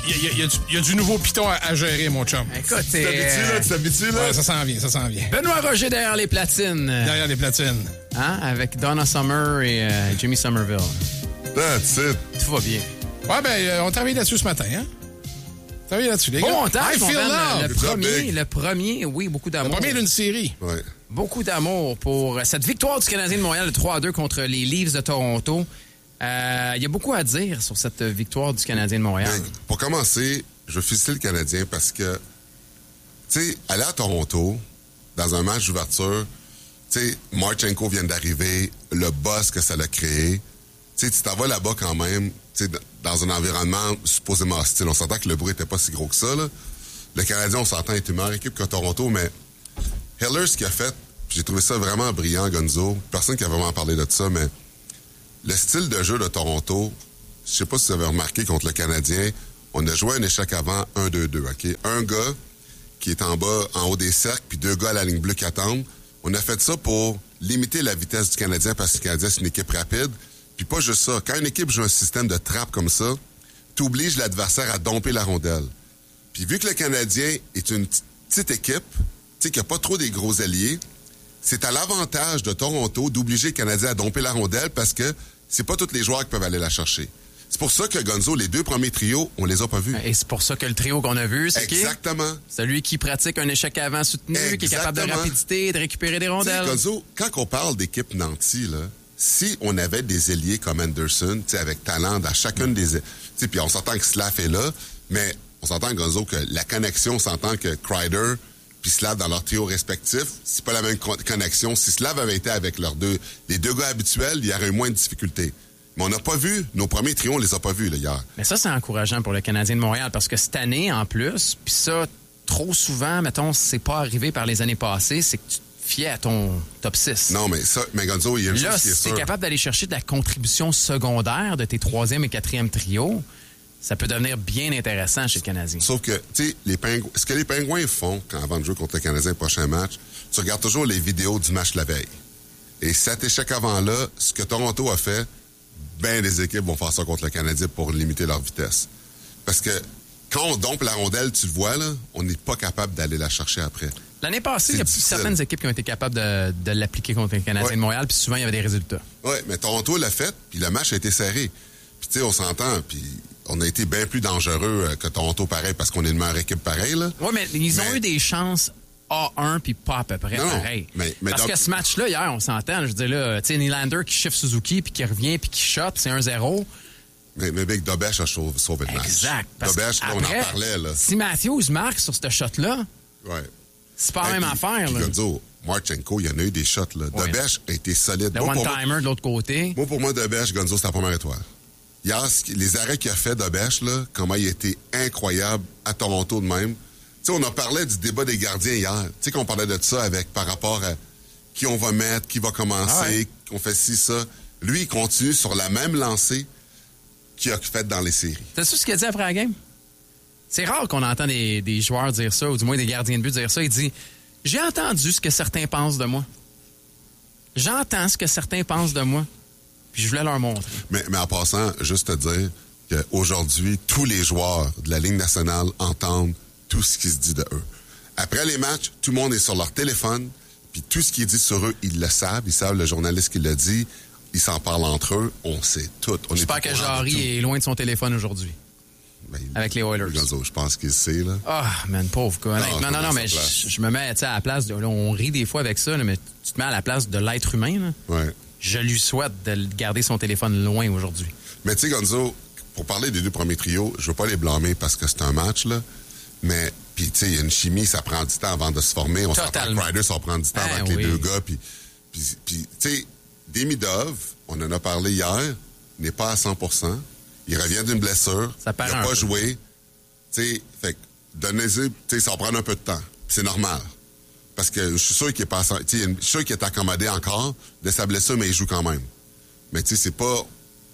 Il y a du nouveau piton à gérer, mon chum. Écoute, Tu t'habitues, là? Ouais, ça s'en vient. Benoît Roger derrière les platines. Derrière les platines. Hein? Avec Donna Summer et Jimmy Somerville. That's it. Tout va bien. Ouais, ben, on travaille là-dessus ce matin, hein? Travaille là-dessus, les gars. Bon montage, I mon feel Ben. love. Le premier, oui, beaucoup Le d'amour. premier d'une série. Ouais. Beaucoup d'amour pour cette victoire du Canadien de Montréal, le 3-2 contre les Leafs de Toronto. Il y a beaucoup à dire sur cette victoire du Canadien de Montréal. Ben, pour commencer, je veux féliciter le Canadien parce que, tu sais, aller à Toronto, dans un match d'ouverture, tu sais, Marchenko vient d'arriver, le buzz que ça l'a créé. Tu sais, tu t'en vas là-bas quand même, tu sais, dans un environnement supposément hostile. On s'entend que le bruit n'était pas si gros que ça, là. Le Canadien, on s'entend, est une meilleure équipe que Toronto, mais Heller, ce qu'il a fait, j'ai trouvé ça vraiment brillant, Gonzo. Personne qui a vraiment parlé de ça, mais le style de jeu de Toronto, je sais pas si vous avez remarqué contre le Canadien, on a joué un échec avant 1-2-2, OK? Un gars qui est en bas, en haut des cercles, puis deux gars à la ligne bleue qui attendent. On a fait ça pour limiter la vitesse du Canadien parce que le Canadien, c'est une équipe rapide. Puis pas juste ça. Quand une équipe joue un système de trappe comme ça, tu obliges l'adversaire à domper la rondelle. Puis vu que le Canadien est une petite équipe, tu sais, qui n'a pas trop des gros alliés, c'est à l'avantage de Toronto d'obliger le Canadien à domper la rondelle parce que c'est pas tous les joueurs qui peuvent aller la chercher. C'est pour ça que, Gonzo, les deux premiers trios, on les a pas vus. Et c'est pour ça que le trio qu'on a vu, c'est qui? Exactement. Celui qui pratique un échec avant soutenu, qui est capable de rapidité, de récupérer des rondelles. Gonzo, quand on parle d'équipe nantie, là, si on avait des ailiers comme Anderson, avec talent dans chacune des... Puis on s'entend que Slav est là, mais on s'entend, Gonzo, que la connexion, on s'entend que Kreider puis Slav dans leur trio respectif, c'est pas la même connexion. Si Slav avait été avec les deux gars habituels, il y aurait eu moins de difficultés. Mais on n'a pas vu, nos premiers trios, on les a pas vus, là, hier. Mais ça, c'est encourageant pour le Canadien de Montréal parce que cette année, en plus, puis ça, trop souvent, mettons, c'est pas arrivé par les années passées, c'est que tu te fiais à ton top 6. Non, mais Gonzo, il y a une là, chose qui est si sûre. t'es capable d'aller chercher de la contribution secondaire de tes troisième et quatrième trios, ça peut devenir bien intéressant chez le Canadien. Sauf que, tu sais, ce que les Pingouins font avant de jouer contre le Canadien le prochain match, tu regardes toujours les vidéos du match la veille. Et cet échec avant-là, ce que Toronto a fait, ben des équipes vont faire ça contre le Canadien pour limiter leur vitesse. Parce que quand on dompe la rondelle, tu le vois, là, on n'est pas capable d'aller la chercher après. L'année passée, C'est il y a difficile. certaines équipes qui ont été capables de l'appliquer contre le Canadien de Montréal, puis souvent, il y avait des résultats. Oui, mais Toronto l'a fait, puis le match a été serré. Puis tu sais, on s'entend, puis on a été bien plus dangereux que Toronto, pareil, parce qu'on est une meilleure équipe pareil, là. Oui, mais ils ont eu des chances A1 puis pas à peu près Non, pareil. mais Parce que ce match-là, hier, on s'entend, je veux dire, là, tu sais, Nylander qui shift Suzuki puis qui revient puis qui shot, c'est 1-0. Mais Big Dobesh a sauvé le match. Exact. Parce Dobesh, là, on après, en parlait, là. Si Matthews marque sur ce shot-là, Ouais. c'est pas la même affaire, Puis là. Gonzo, Marchenko, il y en a eu des shots, là. Ouais. Dobesh a été solide. Le Moi, pour one-timer de l'autre côté. Pour moi, Dobesh, Gonzo, c'est la première étoile. Hier, les arrêts qu'il a fait, Dobesh, là, comment il a été incroyable à Toronto de même. Tu sais, on a parlé du débat des gardiens hier. Tu sais qu'on parlait de ça par rapport à qui on va mettre, qui va commencer, qu'on fait ci, ça. Lui, il continue sur la même lancée qu'il a fait dans les séries. T'as-tu ce qu'il a dit après la game? C'est rare qu'on entend des joueurs dire ça, ou du moins des gardiens de but dire ça. Il dit, j'ai entendu ce que certains pensent de moi. J'entends ce que certains pensent de moi. Puis je voulais leur montrer. Mais en passant, juste te dire qu'aujourd'hui, tous les joueurs de la Ligue nationale entendent tout ce qui se dit de eux. Après les matchs, tout le monde est sur leur téléphone, puis tout ce qui est dit sur eux, ils le savent. Ils savent le journaliste qui le dit. Ils s'en parlent entre eux. On sait tout. J'espère que Jarry est loin de son téléphone aujourd'hui. Ben, avec les Oilers. Gonzo, je pense qu'il sait, là. Ah, man, pauvre gars. Non, mais je me mets à la place de... Là, on rit des fois avec ça, là, mais tu te mets à la place de l'être humain. Là. Ouais. Je lui souhaite de garder son téléphone loin aujourd'hui. Mais tu sais, Gonzo, pour parler des deux premiers trios, je veux pas les blâmer parce que c'est un match, là. Mais, puis tu sais, il y a une chimie, ça prend du temps avant de se former. On s'entend que Ryder, ça prend du temps avec les deux gars. Puis tu sais, Demidov, on en a parlé hier, n'est pas à 100%. Il revient d'une blessure. Ça part il n'a pas joué. Tu sais, fait que donnez-y, tu sais, ça va prendre un peu de temps. C'est normal. Parce que je suis sûr qu'il est pas, je suis sûr qu'il est accommodé encore de sa blessure, mais il joue quand même. Mais tu sais, c'est pas...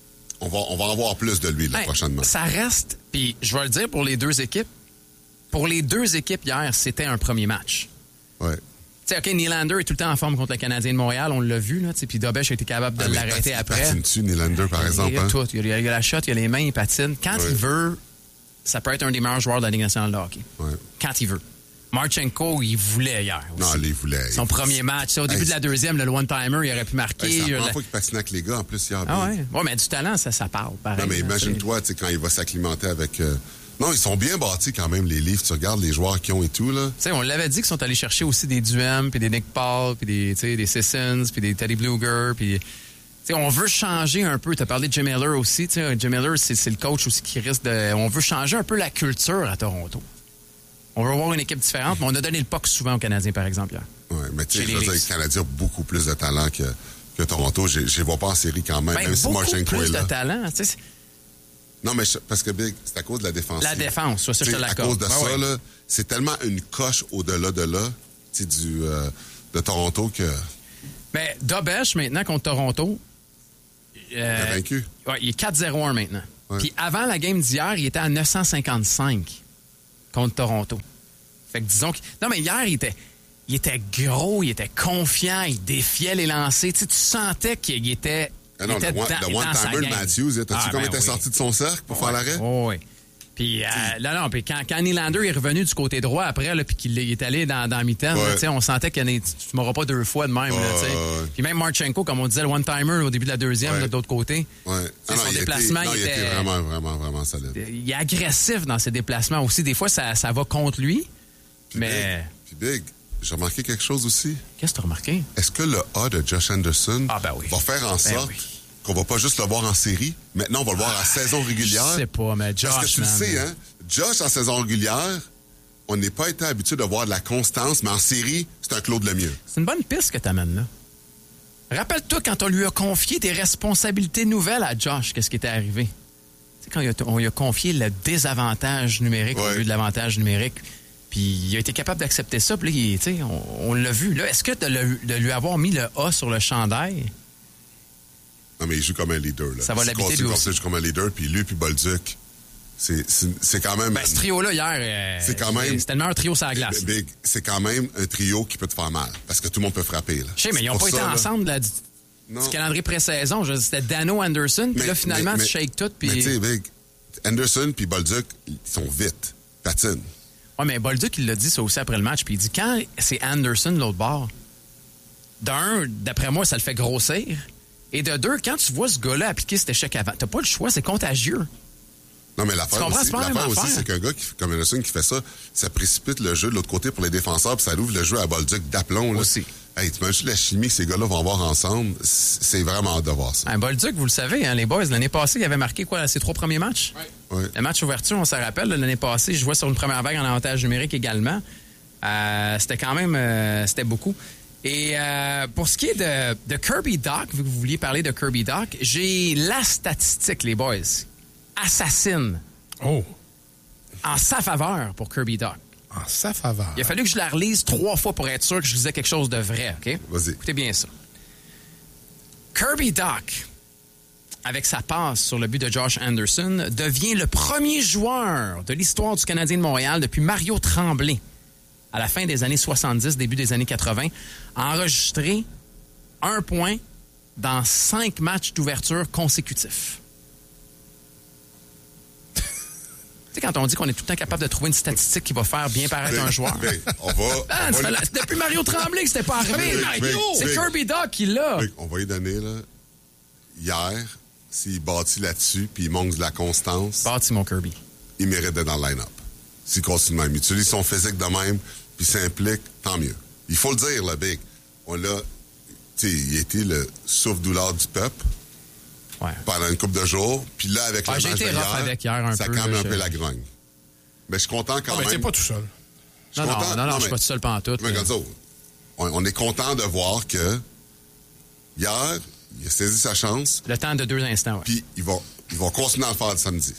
On va en voir plus de lui, là, prochainement. Ça reste, puis je vais le dire pour les deux équipes. Pour les deux équipes hier, c'était un premier match. Ouais. Tu sais, OK, Nylander est tout le temps en forme contre le Canadien de Montréal, on l'a vu, là, puis Dobesh a été capable de l'arrêter après. Il patine-tu, Nylander, par exemple? Il y a tout. Il y a la shot, il y a les mains, il patine. Quand il veut ça peut être un des meilleurs joueurs de la Ligue nationale de hockey. Ouais. Quand il veut. Marchenko, il voulait hier aussi. Non, il voulait. Son premier match. Au début de la deuxième, le one-timer, il aurait pu marquer. C'est la première fois qu'il patinait avec les gars, en plus, hier. Ah ouais? Ouais, mais du talent, ça parle, pareil. Non, mais imagine-toi, tu sais, quand il va s'acclimater avec... Non, ils sont bien bâtis quand même, les livres. Tu regardes les joueurs qu'ils ont et tout, là. Tu sais, on l'avait dit qu'ils sont allés chercher aussi des Duhem, puis des Nick Paul, puis des Sissons, puis des Teddy Bluger, puis... Tu sais, on veut changer un peu. Tu as parlé de Jim Miller aussi. Tu sais, Jim Miller, c'est le coach aussi qui risque de... On veut changer un peu la culture à Toronto. On veut avoir une équipe différente, mais on a donné le puck souvent aux Canadiens, par exemple, hier. Oui, mais tu sais, je veux dire, les Canadiens ont beaucoup plus de talent que Toronto. Je les vois pas en série quand même, même si Marchenko est là. Beaucoup plus de talent, tu sais. Non, mais parce que Big, c'est à cause de la défense. La défense, ça, je te l'accorde. À cause de ça, là, c'est tellement une coche au-delà de là, tu sais, de Toronto que... Mais Dobesh, maintenant, contre Toronto... il a vaincu. Ouais, il est 4-0-1 maintenant. Ouais. Puis avant la game d'hier, il était à 955 contre Toronto. Fait que disons que... Non, mais hier, il était gros, il était confiant, il défiait les lancers. Tu sais, tu sentais qu'il était... Ah non, le one-timer de Matthews, t'as-tu vu comment il était sorti de son cercle pour faire l'arrêt? Oui. Puis, puis quand Nylander est revenu du côté droit après, là, puis qu'il est allé dans la mitaine, là, on sentait que tu m'auras pas deux fois de même. Puis même Marchenko, comme on disait, le one-timer au début de la deuxième, là, de l'autre côté. Ouais. Son déplacement, il était vraiment, vraiment, vraiment solide. Il est agressif dans ses déplacements aussi. Des fois, ça va contre lui. Puis mais... Big, j'ai remarqué quelque chose aussi. Qu'est-ce que tu as remarqué? Est-ce que le A de Josh Anderson va faire en sorte qu'on va pas juste le voir en série? Maintenant, on va le voir en saison régulière. Je sais pas, mais Josh, parce que tu le sais, hein? Josh, en saison régulière, on n'est pas été habitué de voir de la constance, mais en série, c'est un Claude Lemieux. C'est une bonne piste que tu amènes là. Rappelle-toi quand on lui a confié des responsabilités nouvelles à Josh, qu'est-ce qui était arrivé? Tu sais, quand on lui a confié le désavantage numérique au lieu de l'avantage numérique, puis il a été capable d'accepter ça, puis là, on l'a vu. Là, est-ce que de lui avoir mis le A sur le chandail... Non, mais il joue comme un leader. Là. Ça va l'habiter lui aussi. Il joue comme un leader, puis lui, puis Bolduc, c'est quand même... Ben, ce trio-là, hier, c'était le meilleur trio sur la glace. Big, c'est quand même un trio qui peut te faire mal, parce que tout le monde peut frapper. Là. Je sais, mais ils n'ont pas été ensemble du calendrier pré-saison. C'était Dano Anderson, puis là, finalement, tu shakes tout. Puis... Mais tu sais, Big, Anderson puis Bolduc, ils sont vite, patinent. Oui, mais Bolduc, il l'a dit ça aussi après le match, puis il dit, quand c'est Anderson de l'autre bord, d'un, d'après moi, ça le fait grossir. Et de deux, quand tu vois ce gars-là appliquer cet échec avant, t'as pas le choix, c'est contagieux. Non, mais l'affaire aussi, c'est qu'un gars comme Anderson qui fait ça, ça précipite le jeu de l'autre côté pour les défenseurs, puis ça ouvre le jeu à Bolduc d'aplomb. Là. Aussi. Hey, tu imagines la chimie que ces gars-là vont avoir ensemble, c'est vraiment hâte de voir ça. Bolduc, vous le savez, hein, les boys, l'année passée, il avait marqué quoi, ses 3 premiers matchs? Oui. Le match ouverture, on s'en rappelle, l'année passée, je jouais sur une première vague en avantage numérique également. C'était quand même, c'était beaucoup. Et pour ce qui est de Kirby Dach, vu que vous vouliez parler de Kirby Dach, j'ai la statistique, les boys. Assassine. Oh. En sa faveur pour Kirby Dach. En sa faveur. Il a fallu que je la relise 3 fois pour être sûr que je disais quelque chose de vrai, OK? Vas-y. Écoutez bien ça. Kirby Dach, avec sa passe sur le but de Josh Anderson, devient le premier joueur de l'histoire du Canadien de Montréal depuis Mario Tremblay, à la fin des années 70, début des années 80, a enregistré 1 point dans 5 matchs d'ouverture consécutifs. Tu sais, quand on dit qu'on est tout le temps capable de trouver une statistique qui va faire bien paraître un joueur. C'est depuis Mario Tremblay que c'était pas arrivé. C'est Kirby Dach qui l'a. On va lui donner, là, hier, s'il bâtit là-dessus, puis il manque de la constance. Bâtis mon Kirby. Il mérite d'être dans le line-up. S'il continue même. Il utilise son physique de même, puis s'implique, tant mieux. Il faut le dire, le Big. On l'a... Tu sais, il a été le souffle-douleur du peuple pendant une couple de jours. Puis là, avec le match d'hier, ça calme un peu la grogne. Mais je suis content quand même. Mais t'es pas tout seul. Non, je suis pas tout seul pantoute. Mais comme ça, on est content de voir que hier, il a saisi sa chance. Le temps de 2 instants, Puis ils vont continuer à le faire le samedi.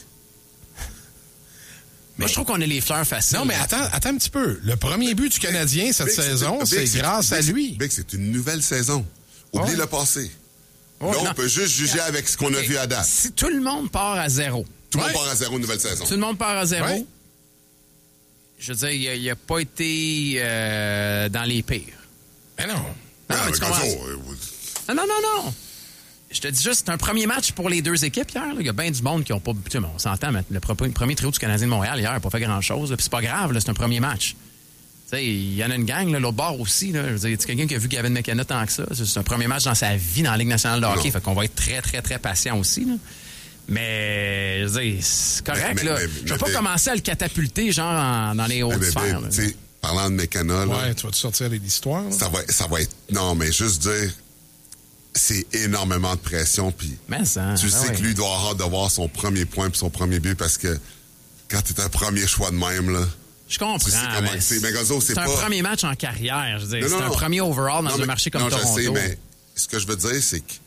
Mais je trouve qu'on a les fleurs faciles. Non, mais attends un petit peu. Le premier but du Canadien cette saison, c'est grâce à lui. Big, c'est une nouvelle saison. Oublie le passé. Là, on peut juste juger avec ce qu'on a vu à date. Si tout le monde part à 0. Tout le monde part à 0 une nouvelle saison. Tout le monde part à 0. Je veux dire, il n'a pas été dans les pires. Mais non. Non. je te dis juste, c'est un premier match pour les deux équipes hier. Là. Il y a bien du monde qui n'ont pas... Tu sais, on s'entend, mais le premier trio du Canadien de Montréal hier n'a pas fait grand-chose. Puis c'est pas grave, là, c'est un premier match. Tu sais, il y en a une gang, là, l'autre bord aussi. Là. Je veux dire, c'est quelqu'un qui a vu Gavin McKenna tant que ça. C'est un premier match dans sa vie dans la Ligue nationale de hockey. Fait qu'on va être très, très, très patient aussi. Là. Mais, je veux dire, c'est correct. Là. Je vais pas commencer à le catapulter, genre, dans les hautes sphères. Tu sais, parlant de McKenna, là, ouais, tu vas te sortir l'histoire. Ça va être... Non, mais juste dire... C'est énormément de pression, puis tu sais que lui doit avoir hâte de voir son premier point puis son premier but, parce que quand t'es un premier choix de même, là... Je comprends, tu sais comment c'est. Mais Gonzo, c'est pas... un premier match en carrière, je veux dire. C'est un premier overall dans un marché comme Toronto. Je sais, mais ce que je veux dire, c'est que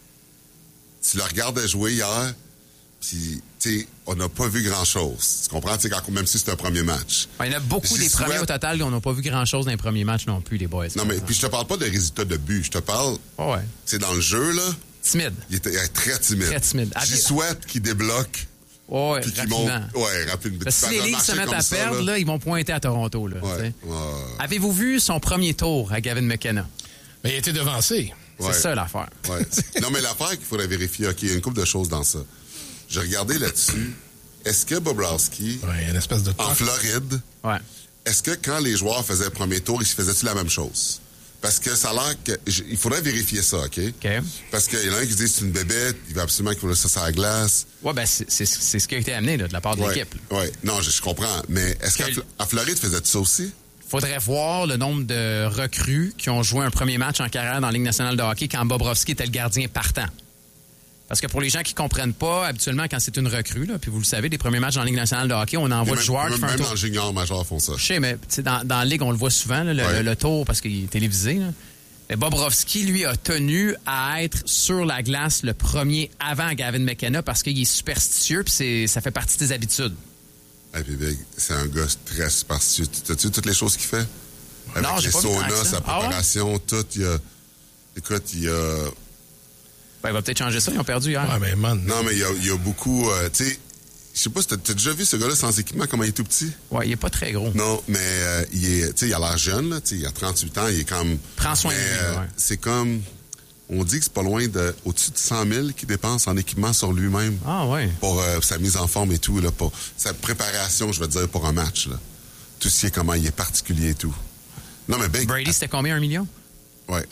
tu le regardais jouer hier, puis, tu sais, on n'a pas vu grand-chose. Tu comprends? Tu sais, même si c'est un premier match. Il y en a beaucoup des premiers au total qu'on n'a pas vu grand-chose dans les premiers matchs non plus, les boys. Non, mais puis je te parle pas de résultats de but. Je te parle... Oh, ouais. Tu sais, dans le jeu, là... Timide. Il est très timide. Très timide. J'y souhaite qu'il débloque. Oui, rapidement. Ouais, rapidement. Parce que si les ligues se mettent à perdre, là, ils vont pointer à Toronto. Là, ouais. Avez-vous vu son premier tour à Gavin McKenna? Mais il a été devancé. C'est ça l'affaire. Ouais. Non, mais l'affaire qu'il faudrait vérifier, OK, il y a une couple de choses dans ça. J'ai regardé là-dessus. Est-ce que Bobrovsky, une espèce de en Floride, est-ce que quand les joueurs faisaient le premier tour, ils se faisaient-tu la même chose? Parce que ça a l'air que... Il faudrait vérifier ça, OK? Parce qu'il y en a un qui dit que c'est une bébête, il veut absolument qu'il faut laisser ça sur la glace. Oui, ben c'est ce qui a été amené là, de la part de l'équipe. Oui, non, je comprends. Mais est-ce qu'à Floride, faisais-tu ça aussi? Faudrait voir le nombre de recrues qui ont joué un premier match en carrière dans la Ligue nationale de hockey quand Bobrovsky était le gardien partant. Parce que pour les gens qui comprennent pas, habituellement, quand c'est une recrue, là, puis vous le savez, les premiers matchs dans la Ligue nationale de hockey, on envoie le joueur qui fait un tour. Même dans le junior major font ça. Je sais, mais dans la Ligue, on le voit souvent, là, le tour, parce qu'il est télévisé. Là. Mais Bobrovsky, lui, a tenu à être sur la glace le premier avant Gavin McKenna parce qu'il est superstitieux, puis ça fait partie de ses habitudes. Hey, puis Big, c'est un gars très superstitieux. T'as-tu toutes les choses qu'il fait? Avec non, j'ai les pas saunas, sa préparation, tout, Écoute, il y a... Ben, il va peut-être changer ça, ils ont perdu hier. Ouais, mais man. Non, mais il y a beaucoup... tu sais, je sais pas si t'as déjà vu ce gars-là sans équipement, comment il est tout petit? Ouais, il est pas très gros. Non, mais il a l'air jeune, là, il a 38 ans, il est comme... Prends soin de lui, c'est comme... On dit que c'est pas loin de... Au-dessus de 100 000 qu'il dépense en équipement sur lui-même. Ah, ouais. Pour sa mise en forme et tout, là, pour sa préparation, je veux dire, pour un match, là. Tout ce qui est comment il est particulier et tout. Non, mais ben... Brady, c'était combien, 1 million? Ouais.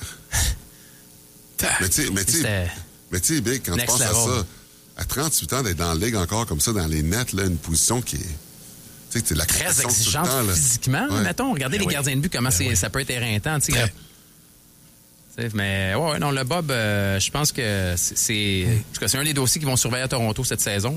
Mais tu sais, Big, quand tu penses à ça, à 38 ans, d'être dans la ligue encore comme ça, dans les nets, là, une position qui est... Tu sais, c'est la très exigeante tout le temps, physiquement. Ouais. Mettons, regardez les gardiens de but, comment ça peut être éreintant. Tu sais, mais non, le Bob, je pense que c'est un des dossiers qui vont surveiller à Toronto cette saison.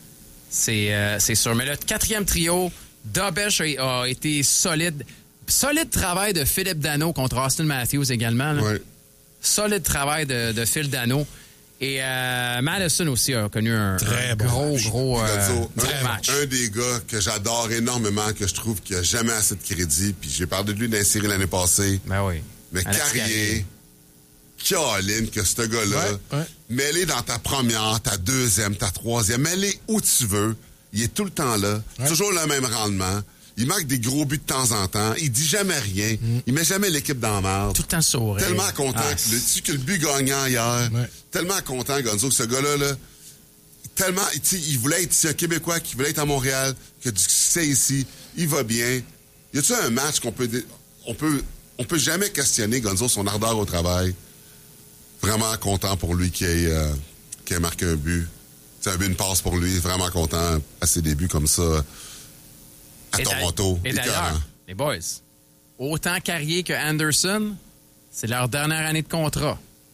C'est sûr. Mais le quatrième trio, Dobesh a été solide. Solide travail de Philippe Danault contre Austin Matthews également. Là. Ouais. Solide travail de Phil Danault. Et Madison aussi a connu un gros match. Un des gars que j'adore énormément, que je trouve qu'il n'a jamais assez de crédit, puis j'ai parlé de lui dans la série l'année passée. Ben oui. Mais Carrier, Caroline, que ce gars-là, mets-les dans ta première, ta deuxième, ta troisième, mets-les où tu veux. Il est tout le temps là. Toujours le même rendement. Il marque des gros buts de temps en temps. Il dit jamais rien. Il met jamais l'équipe dans la merde. Tout le temps sourire. Tellement content que le but gagnant hier. Tellement content, Gonzo, que ce gars-là, là, tellement, il voulait être ici, un Québécois qui voulait être à Montréal, qui a du succès ici. Il va bien. Y a-tu un match qu'on peut jamais questionner, Gonzo, son ardeur au travail? Vraiment content pour lui qui ait marqué un but. C'est une passe pour lui. Vraiment content à ses débuts comme ça. À Toronto. Et d'ailleurs, les boys, autant Carrier que Anderson, c'est leur dernière année de contrat.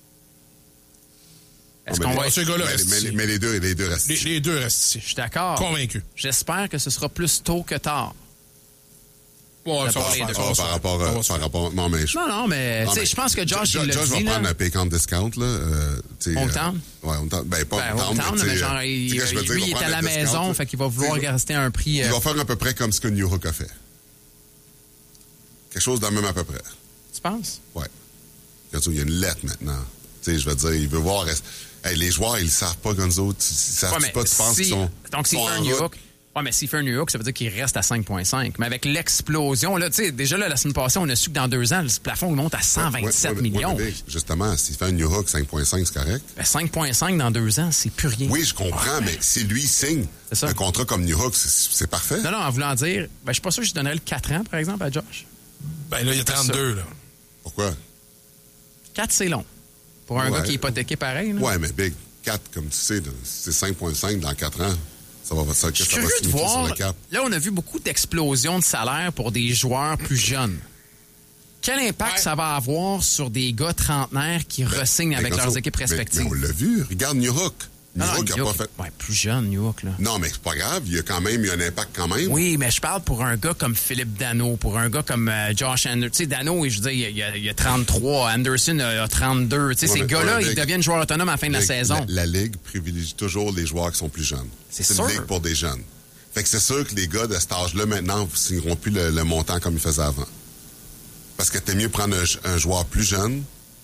Est-ce qu'on va... Ce gars-là mais les deux restent ici. Les deux restent ici. Je suis d'accord. Convaincu. J'espère que ce sera plus tôt que tard. Ouais, par rapport... Non, mais... Non, mais je pense que Josh, il l'a dit, Josh va prendre un pay count discount, là. Hometown? Ouais, Hometown. Ben, pas Hometown, mais genre, lui, il est à la maison, fait qu'il va vouloir rester à un prix... Il va faire à peu près comme ce que New Hook a fait. Quelque chose de même à peu près. Tu penses? Ouais. Il y a une lettre maintenant. Tu sais, je veux dire, il veut voir... Hey, les joueurs, ils le savent pas, Gonzo. Ils savent pas, tu penses qu'ils sont... Donc, s'il fait un New Hook... Ouais, mais s'il fait un New Hook, ça veut dire qu'il reste à 5,5. Mais avec l'explosion, là, tu sais, déjà, là, la semaine passée, on a su que dans 2 ans, le plafond monte à 127 millions. Ouais, justement, s'il fait un New Hook, 5,5, c'est correct. Ben, 5,5 dans 2 ans, c'est plus rien. Oui, je comprends, mais si lui signe un contrat comme New Hook, c'est parfait. Non, en voulant dire, je suis pas sûr que je donnerais le 4 ans, par exemple, à Josh. Ben là, il y a 32, là. Pourquoi? 4, c'est long. Pour un gars qui est hypothéqué pareil. Là. Ouais, mais Big, 4, comme tu sais, c'est 5,5 dans 4 ans. Ça va signifier sur le cap. Là, on a vu beaucoup d'explosions de salaire pour des joueurs plus jeunes. Quel impact ça va avoir sur des gars trentenaires qui re-signent avec leurs équipes respectives? Mais on l'a vu. Regarde New Hook. New Hook n'a pas fait... Ouais, plus jeune, New Hook, là. Non, mais c'est pas grave. Il y a un impact quand même. Oui, mais je parle pour un gars comme Philippe Danault, pour un gars comme Josh Anderson. Tu sais, Danault, je veux dire, il y a 33. Anderson a 32. Tu sais, ces gars-là, ils deviennent joueurs autonomes à la fin de la saison. La Ligue privilégie toujours les joueurs qui sont plus jeunes. C'est une ligue pour des jeunes. Fait que c'est sûr que les gars de cet âge-là, maintenant, ne signeront plus le montant comme ils faisaient avant. Parce que t'es mieux prendre un joueur plus jeune,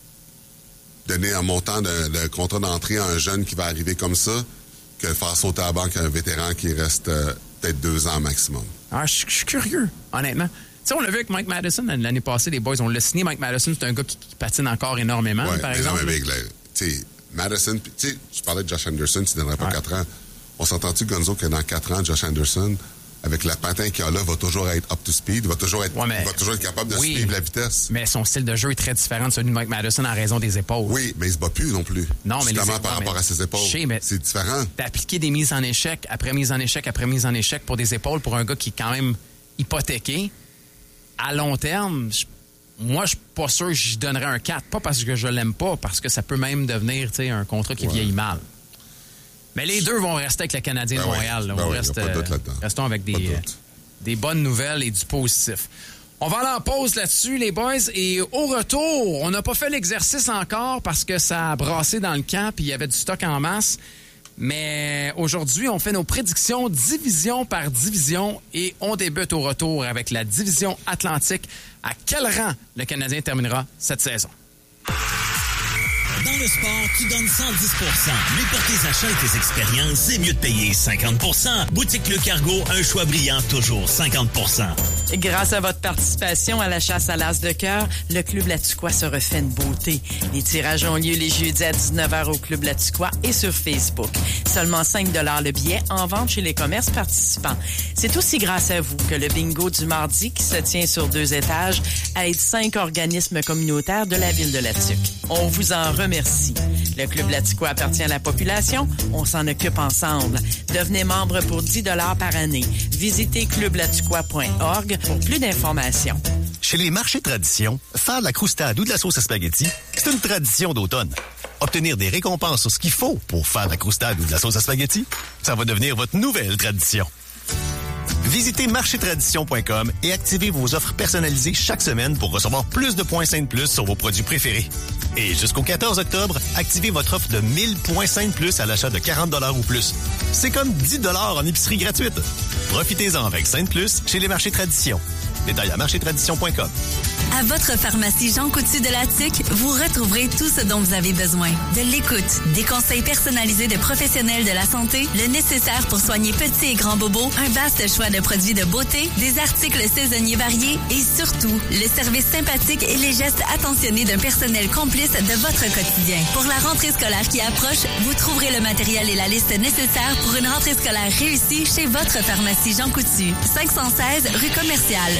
donner un montant de contrat d'entrée à un jeune qui va arriver comme ça, que faire sauter à la banque à un vétéran qui reste peut-être 2 ans maximum. Ah, je suis curieux, honnêtement. Tu sais, on l'a vu avec Mike Madison l'année passée, les boys. On l'a signé, Mike Madison. C'est un gars qui patine encore énormément, par exemple. Tu sais, Madison, tu sais, je parlais de Josh Anderson, tu ne donnerais pas 4 ans. On s'entend-tu, Gonzo, que dans 4 ans, Josh Anderson, avec la patin qu'il a là, va toujours être up to speed, va toujours être capable de suivre la vitesse. Mais son style de jeu est très différent de celui de Mike Madison en raison des épaules. Oui, mais il se bat plus non plus. Non, mais justement par rapport à ses épaules. C'est différent. D'appliquer des mises en échec, après mise en échec, après mise en échec pour des épaules pour un gars qui est quand même hypothéqué, à long terme, moi, je suis pas sûr que j'y donnerais un 4. Pas parce que je l'aime pas, parce que ça peut même devenir un contrat qui vieillit mal. Mais les deux vont rester avec le Canadien de Montréal. Restons avec des bonnes nouvelles et du positif. On va aller en pause là-dessus, les boys. Et au retour, on n'a pas fait l'exercice encore parce que ça a brassé dans le camp et il y avait du stock en masse. Mais aujourd'hui, on fait nos prédictions division par division et on débute au retour avec la division Atlantique. À quel rang le Canadien terminera cette saison? Dans le sport, tu donnes 110%. Mais pour tes achats et tes expériences, c'est mieux de payer 50%. Boutique Le Cargo, un choix brillant, toujours 50%. Grâce à votre participation à la chasse à l'as de cœur, le Club Latuquois se refait une beauté. Les tirages ont lieu les jeudis à 19h au Club Latuquois et sur Facebook. Seulement 5 $ le billet en vente chez les commerces participants. C'est aussi grâce à vous que le bingo du mardi, qui se tient sur 2 étages, aide 5 organismes communautaires de la ville de Latuc. On vous en remercie. Le Club Latuquois appartient à la population. On s'en occupe ensemble. Devenez membre pour 10 $ par année. Visitez clublatuquois.org pour plus d'informations. Chez les marchés tradition, faire de la croustade ou de la sauce à spaghetti, c'est une tradition d'automne. Obtenir des récompenses sur ce qu'il faut pour faire de la croustade ou de la sauce à spaghetti, ça va devenir votre nouvelle tradition. Visitez marchétradition.com et activez vos offres personnalisées chaque semaine pour recevoir plus de points Sainte Plus sur vos produits préférés. Et jusqu'au 14 octobre, activez votre offre de 1000 points Sainte Plus à l'achat de 40 $ ou plus. C'est comme 10 $ en épicerie gratuite. Profitez-en avec Sainte Plus chez les marchés Tradition. Détail à marchétradition.com. À votre pharmacie Jean Coutu de Latuc, vous retrouverez tout ce dont vous avez besoin. De l'écoute, des conseils personnalisés de professionnels de la santé, le nécessaire pour soigner petits et grands bobos, un vaste choix de produits de beauté, des articles saisonniers variés et surtout, le service sympathique et les gestes attentionnés d'un personnel complice de votre quotidien. Pour la rentrée scolaire qui approche, vous trouverez le matériel et la liste nécessaires pour une rentrée scolaire réussie chez votre pharmacie Jean Coutu. 516 rue Commerciale.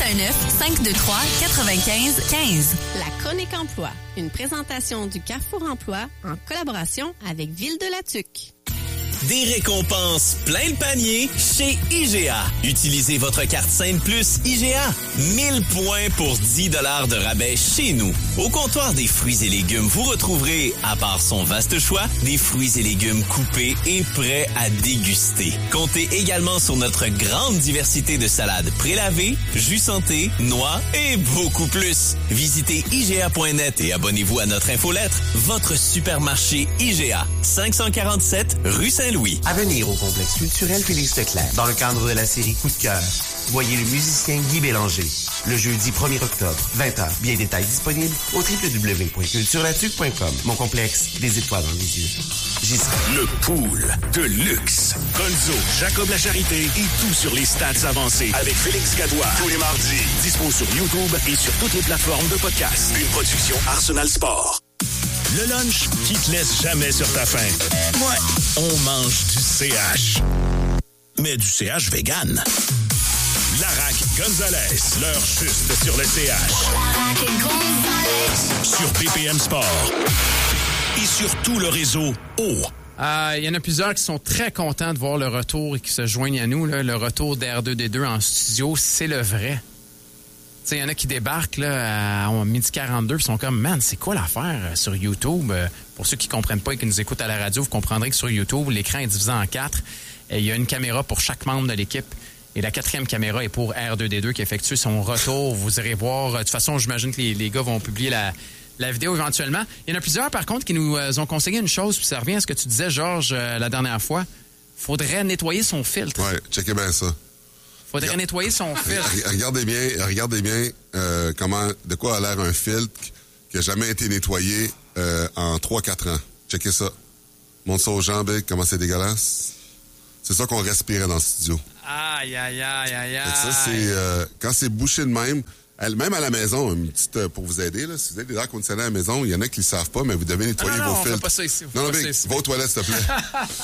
819-523-95-15. La Chronique Emploi, une présentation du Carrefour Emploi en collaboration avec Ville de Latuc. Des récompenses plein le panier chez IGA. Utilisez votre carte Sainte Plus IGA. 1000 points pour 10 $ de rabais chez nous. Au comptoir des fruits et légumes, vous retrouverez, à part son vaste choix, des fruits et légumes coupés et prêts à déguster. Comptez également sur notre grande diversité de salades prélavées, jus santé, noix et beaucoup plus. Visitez IGA.net et abonnez-vous à notre infolettre. Votre supermarché IGA. 547 rue Saint Saint-Louis. À venir au complexe culturel Félix Leclerc, dans le cadre de la série Coup de cœur, voyez le musicien Guy Bélanger. Le jeudi 1er octobre, 20h. Bien détails disponibles au www.culturelatuque.com. Mon complexe, des étoiles dans les yeux. J'y serai. Le pool de luxe. Gonzo, Jacob Lacharité et tout sur les stats avancées avec Félix Gadouin. Tous les mardis. Dispo sur YouTube et sur toutes les plateformes de podcast. Une production Arsenal Sport. Le lunch qui te laisse jamais sur ta faim. Ouais, on mange du CH. Mais du CH vegan. Larac Gonzalez, l'heure juste sur le CH. Sur BPM Sport. Et sur tout le réseau O. Il y en a plusieurs qui sont très contents de voir le retour et qui se joignent à nous. Là. Le retour d'R2D2 en studio, c'est le vrai. Il y en a qui débarquent là, à 12h42 et sont comme, man, c'est quoi l'affaire sur YouTube? Pour ceux qui ne comprennent pas et qui nous écoutent à la radio, vous comprendrez que sur YouTube, l'écran est divisé en 4. Il y a une caméra pour chaque membre de l'équipe. Et la 4e caméra est pour R2D2 qui effectue son retour. Vous irez voir. De toute façon, j'imagine que les gars vont publier la vidéo éventuellement. Il y en a plusieurs, par contre, qui nous ont conseillé une chose, puis ça revient à ce que tu disais, Georges, la dernière fois. Faudrait nettoyer son filtre. Ouais, checkez bien ça. Faudrait nettoyer son filtre. Regardez bien de quoi a l'air un filtre qui n'a jamais été nettoyé en 3-4 ans. Checkez ça. Montre ça aux gens, Big, comment c'est dégueulasse. C'est ça qu'on respirait dans le studio. Aïe. Ça, c'est quand c'est bouché de même à la maison, une petite pour vous aider, là, si vous avez des air conditionnés à la maison, il y en a qui ne le savent pas, mais vous devez nettoyer vos filtres. Non, on fait pas ça ici. Non, Big, va aux toilettes, s'il te plaît.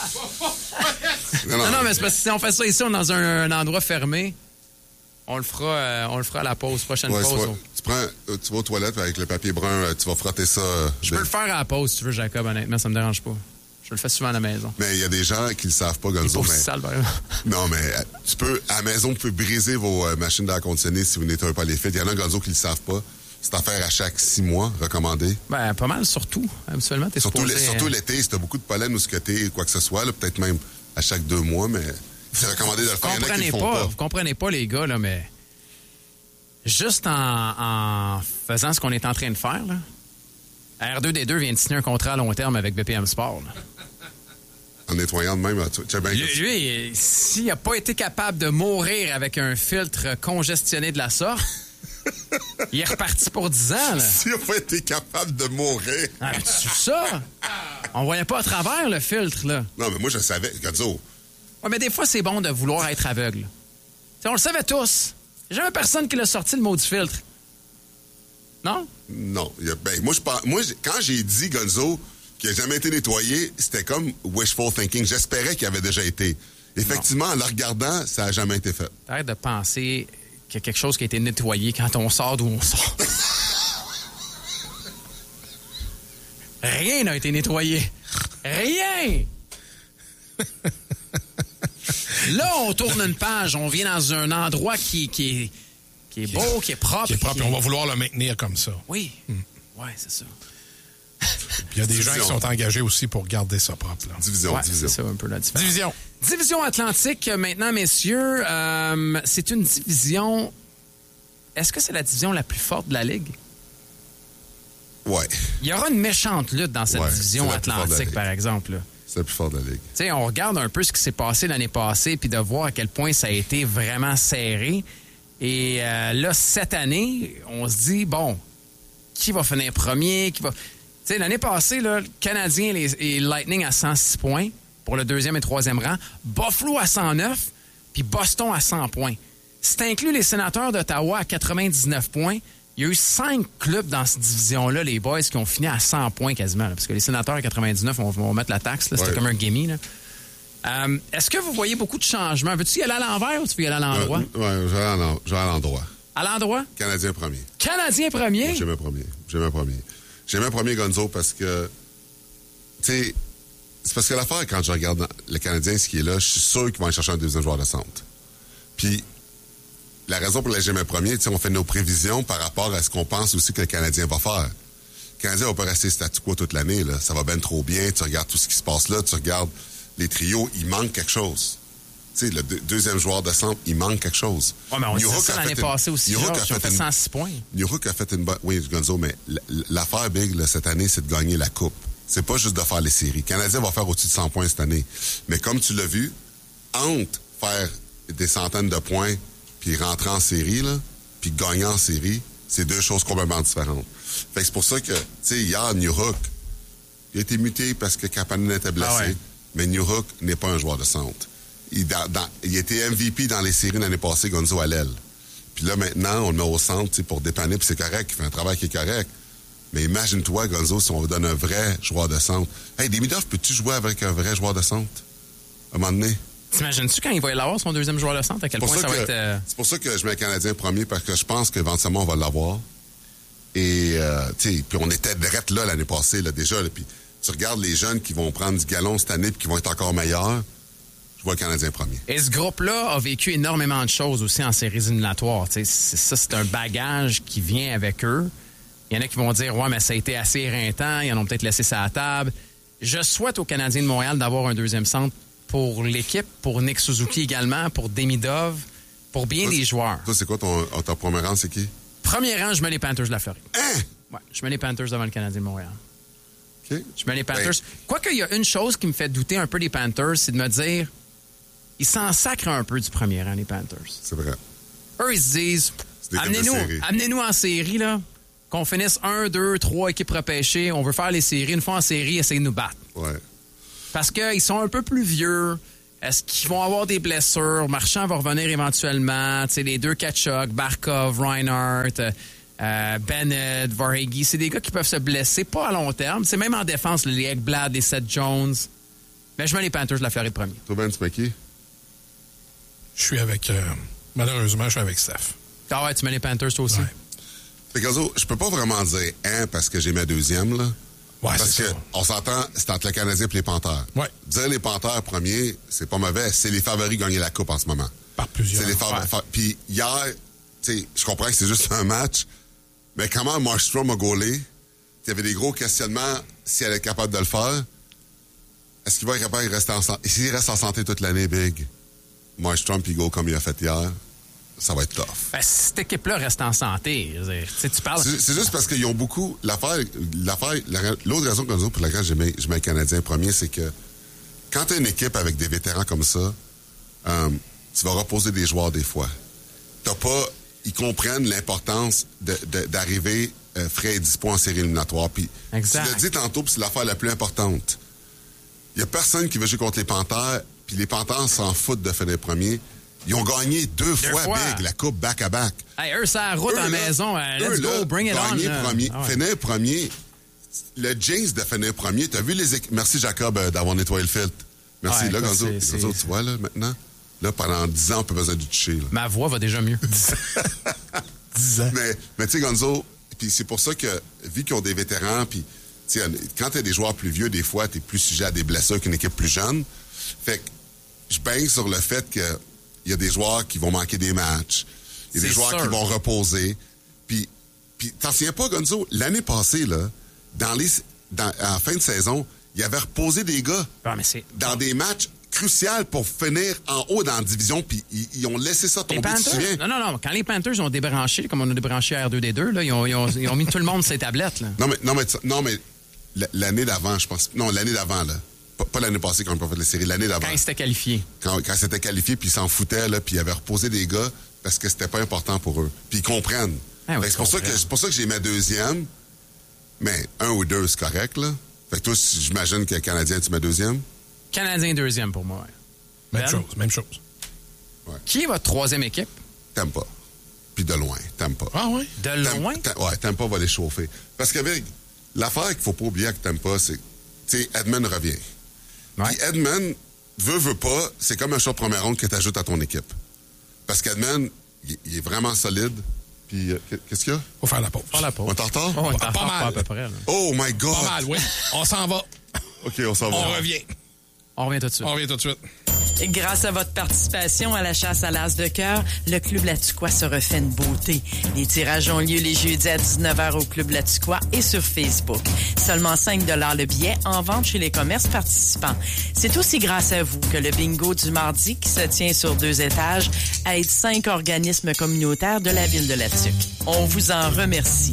non, mais c'est parce que si on fait ça ici, on est dans un endroit fermé. On le fera à la pause, prochaine pause. Tu vas aux toilettes avec le papier brun, tu vas frotter ça. Je peux le faire à la pause, si tu veux, Jacob, honnêtement, ça me dérange pas. Je le fais souvent à la maison. Mais il y a des gens qui le savent pas, Gonzo. C'est sale, par exemple. Non, mais à la maison, vous pouvez briser vos machines d'air conditionné si vous nettoyez pas les filtres. Il y en a, Gonzo, qui le savent pas. C'est à faire à chaque 6 mois, recommandé. Ben, pas mal, surtout. Habituellement, t'es surtout l'été, si t'as beaucoup de pollen ou scoté, quoi que ce soit, là, peut-être même à chaque 2 mois, mais c'est recommandé de le faire. Il y en a qui le font pas. Vous comprenez pas, les gars, là, mais juste en faisant ce qu'on est en train de faire, là, R2D2 vient de signer un contrat à long terme avec BPM Sport. Là. En nettoyant de même, lui, s'il n'a pas été capable de mourir avec un filtre congestionné de la sorte, il est reparti pour 10 ans. Là. S'il n'a pas été capable de mourir. Ah, tu ça? On voyait pas à travers le filtre, là. Non, mais moi, je savais. Gonzo. Ouais, mais des fois, c'est bon de vouloir être aveugle. T'sais, on le savait tous. Il n'y a jamais personne qui l'a sorti le mot du filtre. Non? Non. Moi, quand j'ai dit, Gonzo, qu'il n'a jamais été nettoyé, c'était comme wishful thinking. J'espérais qu'il avait déjà été. Effectivement, en le regardant, ça n'a jamais été fait. Arrête de penser qu'il y a quelque chose qui a été nettoyé quand on sort d'où on sort. Rien n'a été nettoyé. Rien! Là, on tourne une page. On vient dans un endroit qui est beau, qui est propre. Qui est propre, et on va vouloir le maintenir comme ça. Oui. Ouais, c'est ça. Puis il y a des gens qui sont engagés aussi pour garder ça propre. Là. Division. C'est ça un peu la différence. Division Atlantique, maintenant, messieurs. C'est une division... Est-ce que c'est la division la plus forte de la Ligue? Ouais. Il y aura une méchante lutte dans cette division Atlantique, par exemple. Là. C'est la plus forte de la Ligue. Tu sais, on regarde un peu ce qui s'est passé l'année passée puis de voir à quel point ça a été vraiment serré. Et là, cette année, on se dit, bon, qui va finir premier? Tu sais, l'année passée, là, le Canadien et Lightning à 106 points pour le 2e et 3e rang. Buffalo à 109, puis Boston à 100 points. C'est inclus les Sénateurs d'Ottawa à 99 points. Il y a eu 5 clubs dans cette division-là, les boys, qui ont fini à 100 points quasiment. Là, parce que les Sénateurs à 99, on va mettre la taxe. C'était comme un gimme. Là. Est-ce que vous voyez beaucoup de changements? Veux-tu y aller à l'envers ou tu veux y aller à l'endroit? Oui, je vais à l'endroit. À l'endroit? Canadien premier. Canadien premier? Moi, j'ai mes premiers, Gonzo, parce que, tu sais, c'est parce que l'affaire, quand je regarde le Canadien, ce qui est là, je suis sûr qu'ils vont aller chercher un deuxième joueur de centre. Puis, la raison pour laquelle j'ai mes premiers, tu sais, on fait nos prévisions par rapport à ce qu'on pense aussi que le Canadien va faire. Le Canadien va pas rester statu quo toute l'année, là. Ça va bien trop bien. Tu regardes tout ce qui se passe là, tu regardes les trios, il manque quelque chose. Tu sais, le deuxième joueur de centre, il manque quelque chose. Ouais, mais on disait ça l'année passée aussi, Georges, ils ont fait 106 points. New York a fait une bonne... Oui, Gonzo, mais l'affaire big, là, cette année, c'est de gagner la Coupe. c'est pas juste de faire les séries. Le Canadien va faire au-dessus de 100 points cette année. Mais comme tu l'as vu, entre faire des centaines de points puis rentrer en série, là, puis gagner en série, c'est deux choses complètement différentes. Fait que c'est pour ça que, tu sais, hier, Newhook, il a été muté parce que Kapanen était blessé. Ah ouais. Mais Newhook n'est pas un joueur de centre. Il était MVP dans les séries l'année passée, Gonzo à l'aile. Puis là, maintenant, on le met au centre pour dépanner, puis c'est correct, il fait un travail qui est correct. Mais imagine-toi, Gonzo, si on vous donne un vrai joueur de centre. Hey, Demidov, peux-tu jouer avec un vrai joueur de centre? À un moment donné? T'imagines-tu quand il va y avoir son deuxième joueur de centre, à quel point ça va être... C'est pour ça que je mets le Canadien premier, parce que je pense qu'éventuellement, on va l'avoir. Et, tu sais, puis on était direct là l'année passée, là, déjà. Puis tu regardes les jeunes qui vont prendre du galon cette année puis qui vont être encore meilleurs. Je vois le Canadien premier. Et ce groupe-là a vécu énormément de choses aussi en séries éliminatoires. C'est un bagage qui vient avec eux. Il y en a qui vont dire « Ouais, mais ça a été assez éreintant. Ils en ont peut-être laissé ça à la table. » Je souhaite aux Canadiens de Montréal d'avoir un deuxième centre pour l'équipe, pour Nick Suzuki également, pour Demidov, pour bien des joueurs. Toi, c'est quoi ton premier rang, c'est qui? Premier rang, je mets les Panthers de la Floride. Hein? Ouais, je mets les Panthers devant le Canadien de Montréal. OK. Je mets les Panthers. Quoique, il y a une chose qui me fait douter un peu des Panthers, c'est de me dire, ils s'en sacrent un peu du premier rang, les Panthers. C'est vrai. Eux, ils se disent, amenez-nous en série, là, qu'on finisse 1, 2, 3 équipes repêchées, on veut faire les séries. Une fois en série, essayez de nous battre. Ouais. Parce qu'ils sont un peu plus vieux. Est-ce qu'ils vont avoir des blessures? Marchand va revenir éventuellement. Tu sais, les deux Tkachuk, Barkov, Reinhardt, Bennett, Varhegi, c'est des gars qui peuvent se blesser, pas à long terme. C'est même en défense, les Ekblad, les Seth Jones. Mais je mets les Panthers de la Floride premier. Toi, Ben, tu mets qui? Je suis avec... malheureusement, je suis avec Steph. Ah ouais, tu mets les Panthers toi aussi? Ouais. Fait que, je peux pas vraiment dire parce que j'ai ma deuxième, là. Ouais, parce c'est que ça. on s'entend, c'est entre le Canadien et les Panthers. Ouais. Dire les Panthers premiers, c'est pas mauvais. C'est les favoris de gagner la Coupe en ce moment. Par plusieurs. C'est les favoris. Puis hier, tu sais, je comprends que c'est juste un match, mais comment Markstrom a gaulé? Il y avait des gros questionnements si elle est capable de le faire. Est-ce qu'il va être capable de rester en santé? S'il reste en santé toute l'année, Big, Markstrom puis go comme il a fait hier, ça va être tough. Ben, si cette équipe-là reste en santé, je veux dire, tu parles... C'est juste parce qu'ils ont beaucoup... L'autre raison pour laquelle je mets le Canadien premier, c'est que quand tu as une équipe avec des vétérans comme ça, tu vas reposer des joueurs des fois. Ils comprennent l'importance d'arriver frais et dispo en série éliminatoire. Puis tu l'as dit tantôt, puis c'est l'affaire la plus importante. Il n'y a personne qui veut jouer contre les Panthers, puis les Panthers s'en foutent de finir premier. Ils ont gagné deux fois, Big, la coupe back-à-back. Hey, eux, ça route en maison. Let's go, bring it on. Premier, finir premier. Le jinx de finir premier. T'as vu les équipes... Merci, Jacob, d'avoir nettoyé le filtre. Merci. Ouais, là, écoute, Gonzo, tu vois, là, maintenant, là, pendant 10 ans, on peut besoin du toucher. Là. Ma voix va déjà mieux. 10 ans. Mais tu sais, Gonzo, puis c'est pour ça que, vu qu'ils ont des vétérans, puis quand t'as des joueurs plus vieux, des fois, t'es plus sujet à des blessures qu'une équipe plus jeune. Fait que je baigne sur le fait que il y a des joueurs qui vont manquer des matchs. Il y a des joueurs qui vont reposer. Puis t'en souviens pas, Gonzo? L'année passée, là, en fin de saison, il avait reposé des gars dans des matchs cruciaux pour finir en haut dans la division, puis ils ont laissé ça tomber, tu te souviens? Non. Quand les Panthers ont débranché, comme on a débranché R2D2, là, ils ont mis tout le monde sur ces tablettes. Là. Non, mais l'année d'avant, je pense... Non, l'année d'avant, là. Pas l'année passée quand on n'a pas fait les séries, l'année d'avant. Quand ils s'étaient qualifiés. Quand ils s'étaient qualifiés, puis ils s'en foutaient, là, puis ils avaient reposé des gars parce que c'était pas important pour eux. Puis ils comprennent. Ah oui, c'est pour ça que j'ai ma deuxième, mais 1 ou 2, c'est correct, là. Fait que toi, j'imagine que Canadien, tu mets deuxième? Canadien deuxième pour moi. Même chose. Ouais. Qui est votre troisième équipe? Tampa. Puis de loin, Tampa. Ah oui? De loin? Ouais, Tampa va les chauffer. Parce qu'avec l'affaire qu'il faut pas oublier avec Tampa, c'est, tu sais, Edmund revient. Ouais. Puis Edmund, veut pas, c'est comme un choix de première ronde que tu ajoutes à ton équipe. Parce qu'Edmund, il est vraiment solide. Puis, qu'est-ce qu'il y a? Faut faire la pause. On est en retard? Oh, on est en pas retard, mal. à peu près. Là. Oh my God! Pas mal, oui. On s'en va. OK, on s'en va. On revient. On revient tout de suite. On revient tout de suite. Grâce à votre participation à la chasse à l'as de cœur, le Club Latuquois se refait une beauté. Les tirages ont lieu les jeudis à 19h au Club Latuquois et sur Facebook. Seulement 5 $ le billet en vente chez les commerces participants. C'est aussi grâce à vous que le bingo du mardi, qui se tient sur 2 étages, aide 5 organismes communautaires de la ville de Latuc. On vous en remercie.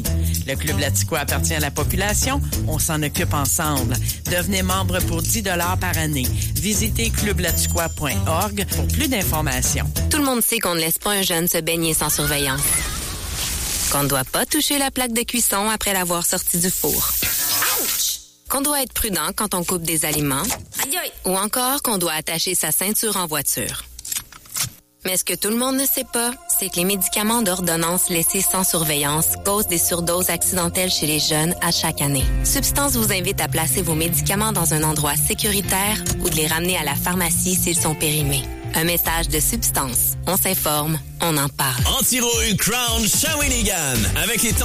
Le Club Laticois appartient à la population. On s'en occupe ensemble. Devenez membre pour 10 $ par année. Visitez clublaticois.org pour plus d'informations. Tout le monde sait qu'on ne laisse pas un jeune se baigner sans surveillance. Qu'on ne doit pas toucher la plaque de cuisson après l'avoir sorti du four. Ouch! Qu'on doit être prudent quand on coupe des aliments. Aïe aïe! Ou encore qu'on doit attacher sa ceinture en voiture. Mais ce que tout le monde ne sait pas, c'est que les médicaments d'ordonnance laissés sans surveillance causent des surdoses accidentelles chez les jeunes à chaque année. Substance vous invite à placer vos médicaments dans un endroit sécuritaire ou de les ramener à la pharmacie s'ils sont périmés. Un message de Substance. On s'informe, on en parle. Anti-rouille Crown Shawinigan. Avec les tons